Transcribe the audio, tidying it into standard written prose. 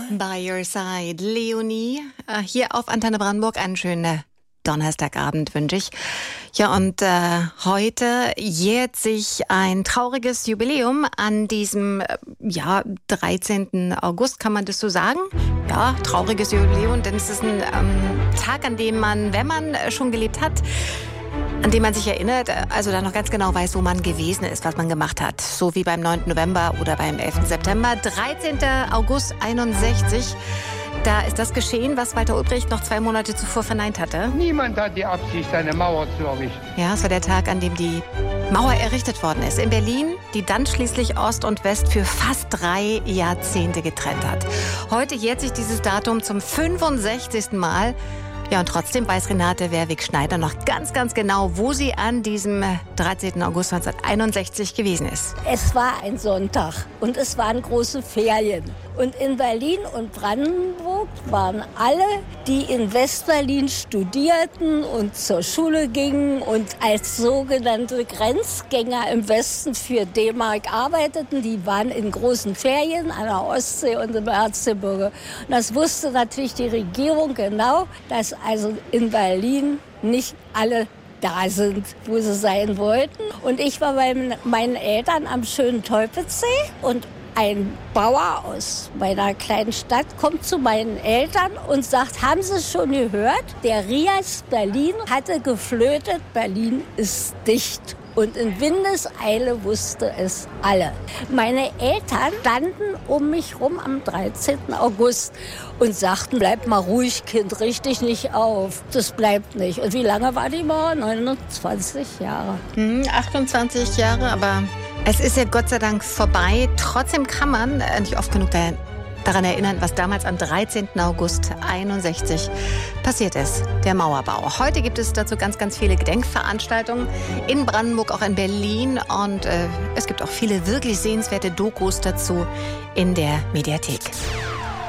By Your Side, Leonie, hier auf Antenne Brandenburg. Einen schönen Donnerstagabend wünsche ich. Ja, und heute jährt sich ein trauriges Jubiläum an diesem 13. August, kann man das so sagen? Ja, trauriges Jubiläum, denn es ist ein Tag, an dem man, wenn man schon gelebt hat, an dem man sich erinnert, also dann noch ganz genau weiß, wo man gewesen ist, was man gemacht hat. So wie beim 9. November oder beim 11. September. 13. August 61. Da ist das geschehen, was Walter Ulbricht noch 2 Monate zuvor verneint hatte. Niemand hat die Absicht, eine Mauer zu errichten. Ja, es war der Tag, an dem die Mauer errichtet worden ist. In Berlin, die dann schließlich Ost und West für fast 3 Jahrzehnte getrennt hat. Heute jährt sich dieses Datum zum 65. Mal. Ja, und trotzdem weiß Renate Werwig-Schneider noch ganz, ganz genau, wo sie an diesem 13. August 1961 gewesen ist. Es war ein Sonntag und es waren große Ferien. Und in Berlin und Brandenburg waren alle, die in Westberlin studierten und zur Schule gingen und als sogenannte Grenzgänger im Westen für D-Mark arbeiteten, die waren in großen Ferien an der Ostsee und im Erzgebirge. Und das wusste natürlich die Regierung genau, dass also in Berlin nicht alle da sind, wo sie sein wollten. Und ich war bei meinen Eltern am schönen Teupelsee und ein Bauer aus meiner kleinen Stadt kommt zu meinen Eltern und sagt, haben Sie es schon gehört? Der Rias Berlin hatte geflötet, Berlin ist dicht. Und in Windeseile wusste es alle. Meine Eltern standen um mich rum am 13. August und sagten, bleib mal ruhig, Kind, richt dich nicht auf. Das bleibt nicht. Und wie lange war die Mauer? 29 Jahre. 28 Jahre, aber es ist ja Gott sei Dank vorbei. Trotzdem kann man nicht oft genug daran erinnern, was damals am 13. August 61 passiert ist, der Mauerbau. Heute gibt es dazu ganz, ganz viele Gedenkveranstaltungen in Brandenburg, auch in Berlin. Und es gibt auch viele wirklich sehenswerte Dokus dazu in der Mediathek.